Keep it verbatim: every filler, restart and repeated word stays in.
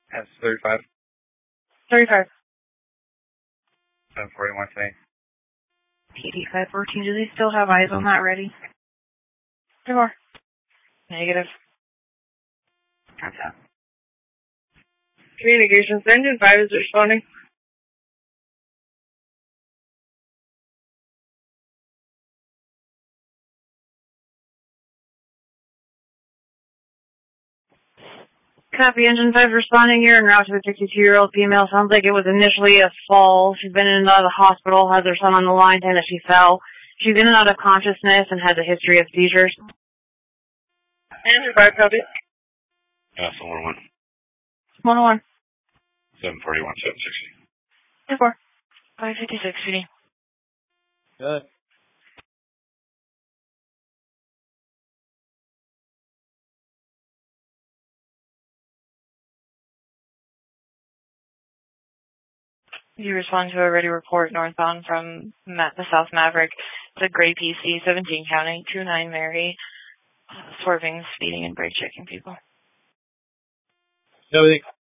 S thirty-five. thirty-five. seven forty-one today. P D five fourteen, do they still have eyes on that ready? Two more. Negative. Contact. Communications, engine five is responding. Copy, engine five responding. You're en route to a sixty-two-year-old female. Sounds like it was initially a fall. She's been in and out of the hospital, has her son on the line, saying that she fell. She's in and out of consciousness and has a history of seizures. Engine five, copy. Uh, one oh one. one oh one. seven forty-one, seven sixty. two four. five fifty-six, feeding. Good. You respond to a ready report northbound from Ma- the South Maverick. It's a gray P C, seventeen county, two nine Mary, uh, swerving, speeding, and brake checking people. Everything.